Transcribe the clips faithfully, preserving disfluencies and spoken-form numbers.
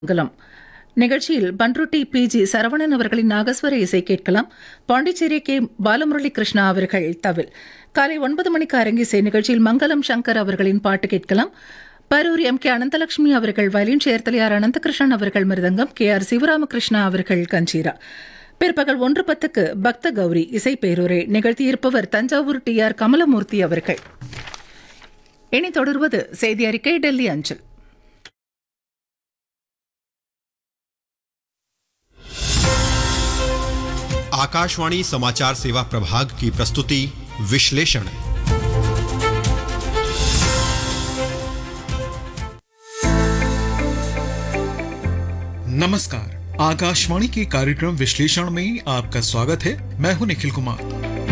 மங்கலம் நிகழ்ச்சியில் Panruti P G Saravanan அவர்களின் நாகஸ்வர இசை கேட்கலாம். பாண்டிச்சேரி கே பாலமுரளி கிருஷ்ணா அவர்கள் தவில். காலை ஒன்பது மணிக்கு அரங்கிசை நிகழ்ச்சியில் மங்கலம் சங்கர் அவர்களின் பாட்டு கேட்கலாம். பரூர் எம் கே அனந்தலட்சுமி அவர்கள் வயலின், சேர்த்தலையார் அனந்தகிருஷ்ணன் அவர்கள் மிருதங்கம், கே ஆர் சிவராமகிருஷ்ணா அவர்கள் கஞ்சீரா. பிற்பகல் ஒன்று பத்துக்கு பக்த கௌரி இசை பேரூரை நிகழ்த்தியிருப்பவர் தஞ்சாவூர் டி ஆர் கமலமூர்த்தி அவர்கள். இனி தொடர்வது செய்தி அறிக்கை, டெல்லி அஞ்சல். आकाशवाणी समाचार सेवा प्रभाग की प्रस्तुति विश्लेषण। नमस्कार, आकाशवाणी के कार्यक्रम विश्लेषण में आपका स्वागत है। मैं हूं निखिल कुमार।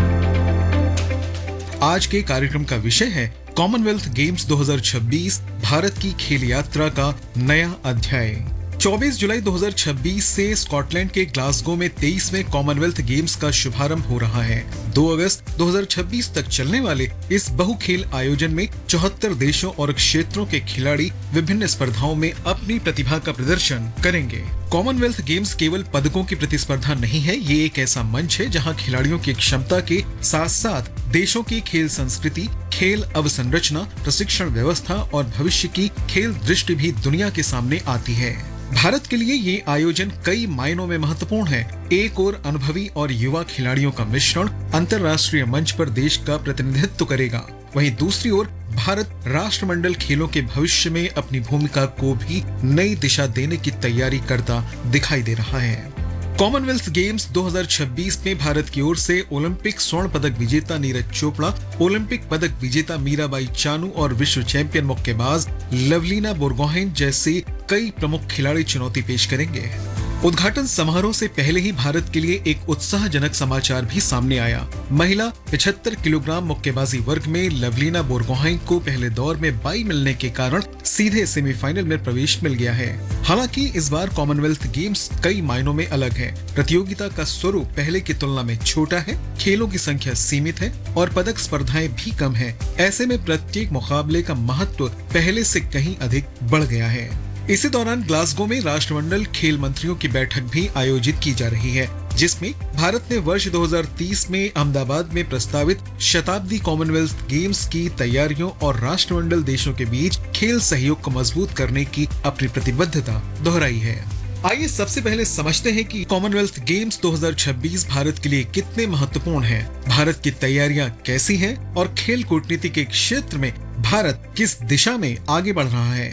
आज के कार्यक्रम का विषय है कॉमनवेल्थ गेम्स दो हज़ार छब्बीस, भारत की खेल यात्रा का नया अध्याय। चौबीस जुलाई दो हज़ार छब्बीस से स्कॉटलैंड के ग्लासगो में तेईसवें कॉमनवेल्थ गेम्स का शुभारंभ हो रहा है। दो अगस्त दो हज़ार छब्बीस तक चलने वाले इस बहुखेल आयोजन में चौहत्तर देशों और क्षेत्रों के खिलाड़ी विभिन्न स्पर्धाओं में अपनी प्रतिभा का प्रदर्शन करेंगे। कॉमनवेल्थ गेम्स केवल पदकों की प्रतिस्पर्धा नहीं है, ये एक ऐसा मंच है जहां खिलाड़ियों की क्षमता के साथ साथ देशों की खेल संस्कृति, खेल अवसंरचना, प्रशिक्षण व्यवस्था और भविष्य की खेल दृष्टि भी दुनिया के सामने आती है। भारत के लिए ये आयोजन कई मायनों में महत्वपूर्ण है। एक ओर अनुभवी और युवा खिलाड़ियों का मिश्रण अंतर्राष्ट्रीय मंच पर देश का प्रतिनिधित्व करेगा, वहीं दूसरी ओर भारत राष्ट्रमंडल खेलों के भविष्य में अपनी भूमिका को भी नई दिशा देने की तैयारी करता दिखाई दे रहा है। कॉमनवेल्थ गेम्स दो हज़ार छब्बीस में भारत की ओर से ओलंपिक स्वर्ण पदक विजेता नीरज चोपड़ा, ओलंपिक पदक विजेता मीराबाई चानू और विश्व चैंपियन मुक्केबाज लवलीना बोरगोहेन जैसे कई प्रमुख खिलाड़ी चुनौती पेश करेंगे। उद्घाटन समारोह से पहले ही भारत के लिए एक उत्साहजनक समाचार भी सामने आया। महिला पचहत्तर किलोग्राम मुक्केबाजी वर्ग में लवलीना बोरगोहेन को पहले दौर में बाई मिलने के कारण सीधे सेमीफाइनल में प्रवेश मिल गया है। हालांकि इस बार कॉमनवेल्थ गेम्स कई मायनों में अलग है। प्रतियोगिता का स्वरूप पहले की तुलना में छोटा है, खेलों की संख्या सीमित है और पदक स्पर्धाएं भी कम है। ऐसे में प्रत्येक मुकाबले का महत्व पहले से कहीं अधिक बढ़ गया है। इसी दौरान ग्लासगो में राष्ट्रमंडल खेल मंत्रियों की बैठक भी आयोजित की जा रही है, जिसमें भारत ने वर्ष दो हज़ार तीस में अहमदाबाद में प्रस्तावित शताब्दी कॉमनवेल्थ गेम्स की तैयारियों और राष्ट्रमंडल देशों के बीच खेल सहयोग को मजबूत करने की अपनी प्रतिबद्धता दोहराई है। आइए सबसे पहले समझते हैं कि कॉमनवेल्थ गेम्स दो हज़ार छब्बीस भारत के लिए कितने महत्वपूर्ण हैं, भारत की तैयारियां कैसी हैं और खेल कूटनीति के क्षेत्र में भारत किस दिशा में आगे बढ़ रहा है।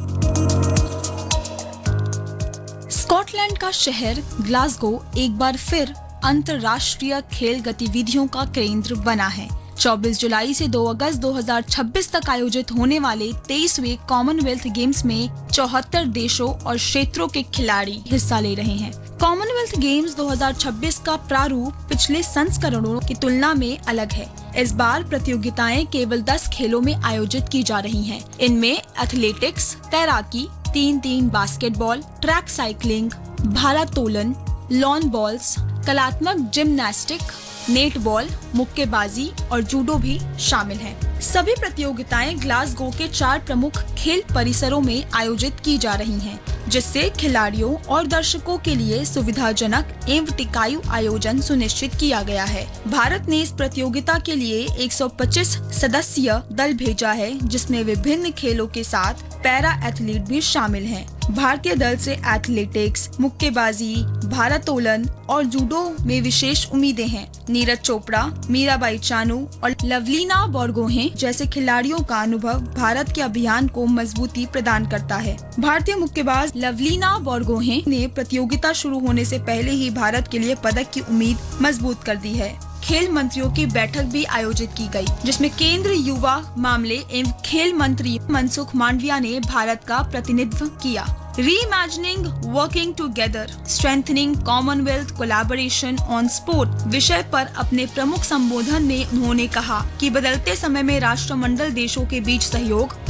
स्कॉटलैंड का शहर ग्लासगो एक बार फिर अंतर्राष्ट्रीय खेल गतिविधियों का केंद्र बना है। चौबीस जुलाई से दो अगस्त दो हज़ार छब्बीस तक आयोजित होने वाले तेईसवें कॉमनवेल्थ गेम्स में चौहत्तर देशों और क्षेत्रों के खिलाड़ी हिस्सा ले रहे हैं। कॉमनवेल्थ गेम्स दो हज़ार छब्बीस का प्रारूप पिछले संस्करणों की तुलना में अलग है। इस बार प्रतियोगिताएं केवल दस खेलों में आयोजित की जा रही हैं। इनमें एथलेटिक्स, तैराकी, तीन तीन बास्केटबॉल, ट्रैक साइकिलिंग, भारोत्तोलन, लॉन बॉल्स, कलात्मक जिम्नास्टिक, नेटबॉल, मुक्केबाजी और जूडो भी शामिल हैं। सभी प्रतियोगिताएं ग्लासगो के चार प्रमुख खेल परिसरों में आयोजित की जा रही हैं, जिससे खिलाड़ियों और दर्शकों के लिए सुविधाजनक एवं टिकाऊ आयोजन सुनिश्चित किया गया है। भारत ने इस प्रतियोगिता के लिए एक सौ पच्चीस सदस्यीय दल भेजा है, जिसमें विभिन्न खेलों के साथ पैरा एथलीट भी शामिल हैं। भारतीय दल से एथलेटिक्स, मुक्केबाजी, भारोत्तोलन और जूडो में विशेष उम्मीदें हैं। नीरज चोपड़ा, मीराबाई चानू और लवलीना बोरगोहेन जैसे खिलाड़ियों का अनुभव भारत के अभियान को मजबूती प्रदान करता है। भारतीय मुक्केबाज लवलीना बोरगोहेन ने प्रतियोगिता शुरू होने से पहले ही भारत के लिए पदक की उम्मीद मजबूत कर दी है। खेल मंत्रियों की बैठक भी आयोजित की गई, जिसमें केंद्रीय युवा मामले एवं खेल मंत्री मनसुख मांडविया ने भारत का प्रतिनिधित्व किया। Reimagining working together strengthening Commonwealth collaboration on sport विषय पर अपने प्रमुख संबोधन में उन्होंने कहा कि बदलते समय में राष्ट्रमंडल देशों के बीच सहयोग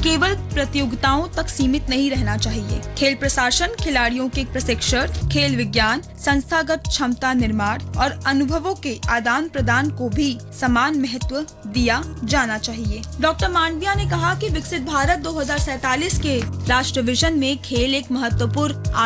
केवल प्रतियोगिताओं तक सीमित नहीं रहना चाहिए। खेल प्रशासन, खिलाड़ियों के प्रशिक्षण, खेल विज्ञान, संस्थागत क्षमता निर्माण और अनुभवों के आदान प्रदान को भी समान महत्व दिया जाना चाहिए। डॉक्टर मांडविया ने कहा कि विकसित भारत दो हज़ार सैंतालीस के राष्ट्र विजन में खेल एक महत्वपूर्ण